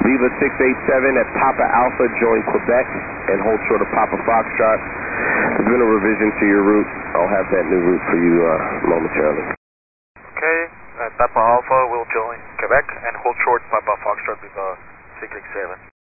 Viva 687 at Papa Alpha, join Quebec and hold short of Papa Foxtrot. There's been a revision to your route. I'll have that new route for you momentarily. Okay, Papa Alpha will join Quebec and hold short Papa Foxtrot Viva 687.